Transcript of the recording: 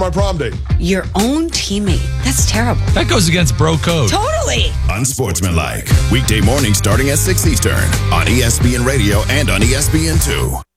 my prom date. Your own teammate. That's terrible. That goes against bro code. Totally. Unsportsmanlike. Weekday mornings starting at 6 Eastern on ESPN Radio and on ESPN2.